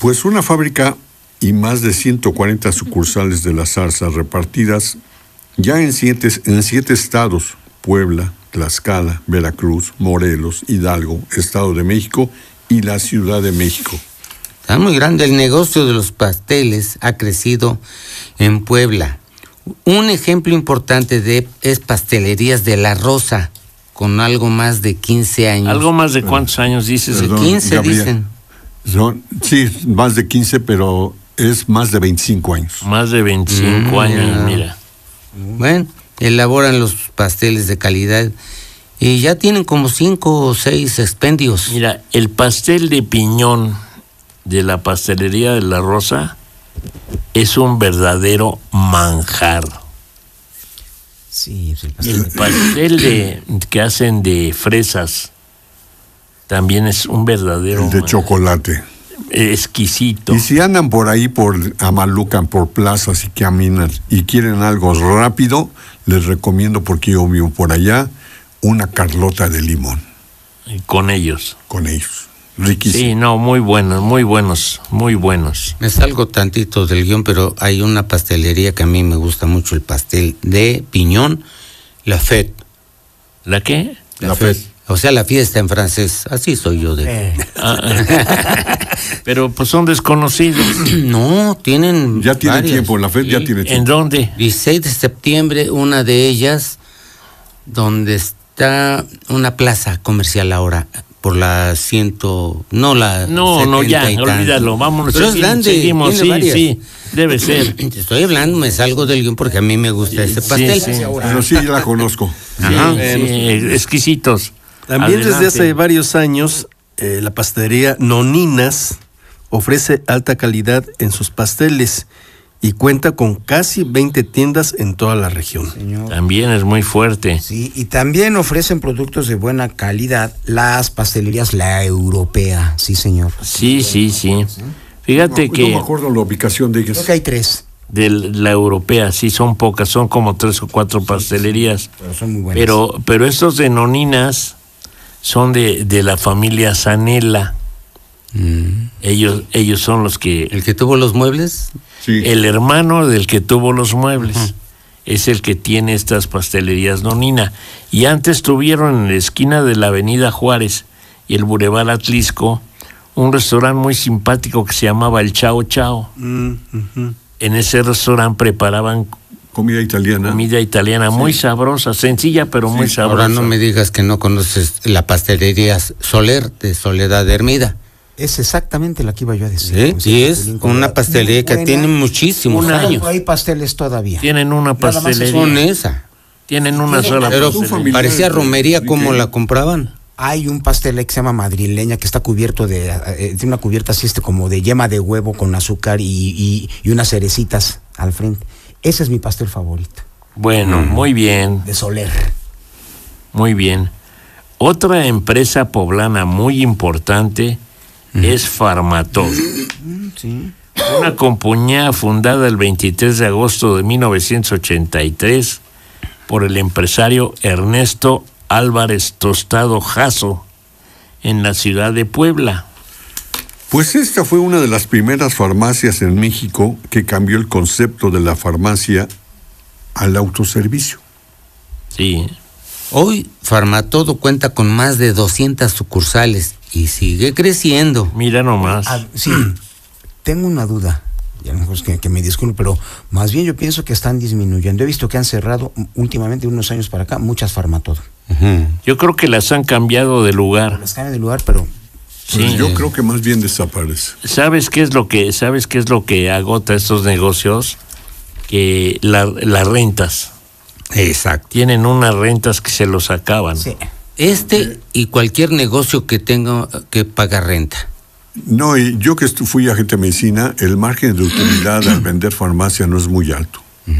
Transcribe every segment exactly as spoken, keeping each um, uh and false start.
Pues una fábrica y más de ciento cuarenta sucursales de la zarza repartidas ya en siete, en siete estados: Puebla, Tlaxcala, Veracruz, Morelos, Hidalgo, Estado de México y la Ciudad de México. Está muy grande. El negocio de los pasteles ha crecido en Puebla. Un ejemplo importante de es Pastelerías de la Rosa, con algo más de quince años. ¿Algo más de cuántos años dices? Perdón, quince, Gabriel. dicen. Son, sí, más de quince, pero es más de veinticinco años. Más de veinticinco Mm, años, ya. mira. Bueno, elaboran los pasteles de calidad y ya tienen como cinco o seis expendios. Mira, el pastel de piñón de la Pastelería de la Rosa es un verdadero manjar. Sí, el El pastel de, que hacen de fresas también es un verdadero El de manjar. chocolate. Exquisito. Y si andan por ahí, por Amalucan, por plazas y caminan y quieren algo rápido, les recomiendo, porque yo vivo por allá, una Carlota de limón Con ellos. con ellos. Riquísimo. Sí, no, muy buenos, muy buenos, muy buenos. Me salgo tantito del guión, pero hay una pastelería que a mí me gusta mucho, el pastel de piñón, La Fête. ¿La qué? La Fête. O sea, la fiesta en francés. Así soy yo de... Eh, Ah, ah. Pero pues son desconocidos. No, tienen Ya tiene varias. tiempo, la Fête ya Sí. tiene ¿En tiempo. dónde? dieciséis de septiembre, una de ellas, donde está una plaza comercial ahora, por la ciento... No, la... No, no, ya, setenta y tanto. olvídalo, vámonos. Pero es seguimos, grande, seguimos, tiene sí, varias. sí, debe ser. Te estoy hablando, me salgo del guión porque a mí me gusta ese Sí, pastel. sí. Pero sí, la conozco. Sí, Ajá. sí, exquisitos. También desde Adelante. hace varios años, eh, la pastelería Noninas ofrece alta calidad en sus pasteles y cuenta con casi veinte tiendas en toda la región. señor. También es muy fuerte. Sí, y también ofrecen productos de buena calidad las pastelerías La Europea, sí, señor. Sí, sí, sí. Fíjate No, no me que acuerdo la ubicación de ellas. Creo que hay tres, de la europea sí son pocas, son como tres o cuatro pastelerías. pero son muy buenas. Pero, pero estos de Noninas son de, de la familia Zanella. Mm. Ellos, ellos son los que... ¿El que tuvo los muebles? Sí. El hermano del que tuvo los muebles es el que tiene estas pastelerías Nonina. Y antes tuvieron en la esquina de la Avenida Juárez y el Boulevard Atlisco un restaurante muy simpático que se llamaba el Chao Chao. Mm, ujú. En ese restaurante preparaban Comida italiana. comida italiana muy sabrosa, sencilla pero muy sabrosa. Ahora no me digas que no conoces la pastelería Soler de Soledad Hermida. Es exactamente la que iba yo a decir. Sí, Con sí, es Celín, con una la- pastelería muy que buena. tiene muchísimos Un año. años. Hay pasteles todavía. Tienen una Nada más es pastelería. Con esa. Tienen una sola Pero un pastelería. familiar. parecía romería de- como de- la compraban. Hay un pastel ahí que se llama madrileña, que está cubierto de, eh, tiene una cubierta así, este, como de yema de huevo con azúcar y, y, y unas cerecitas al frente. Ese es mi pastel favorito, Bueno, muy bien, de Soler. muy bien. Otra empresa poblana muy importante es Farmatodo. Sí. Una compañía fundada el veintitrés de agosto de mil novecientos ochenta y tres por el empresario Ernesto Álvarez Tostado Jasso en la ciudad de Puebla. Pues esta fue una de las primeras farmacias en México que cambió el concepto de la farmacia al autoservicio. Sí, Hoy Farmatodo cuenta con más de doscientas sucursales y sigue creciendo. mira nomás. Ah, sí, tengo una duda. Ya mejor es que, que me disculpe, pero más bien yo pienso que están disminuyendo. He visto que han cerrado últimamente, unos años para acá, muchas Farmatodo. Ujú. Yo creo que las han cambiado de lugar. Las cambian de lugar, pero Pues Sí. yo creo que más bien desaparece. ¿Sabes qué es lo que sabes qué es lo que agota estos negocios? Que la- las rentas. Exacto. Tienen unas rentas que se los acaban. sí. Este y cualquier negocio que tenga que pagar renta. No, y yo que estu- fui agente de medicina, el margen de utilidad al vender farmacia no es muy alto.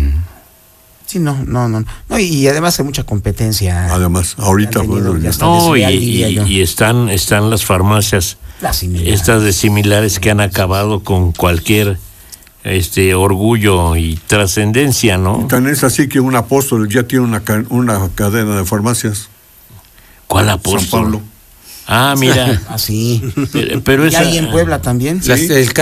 Sí, no, no, no. no y, y además hay mucha competencia. Además, ahorita Han tenido bueno, ya hasta No, y, desleal, diría y- yo. y están, están las farmacias, Las similares. estas de similares que han acabado con cualquier este orgullo y trascendencia, ¿no? tan es así que un apóstol ya tiene una, ca- una cadena de farmacias, ¿Cuál San apóstol? Pablo. Ah, mira. Ah, sí. pero, pero ¿Y esa, hay en Puebla también? Las- el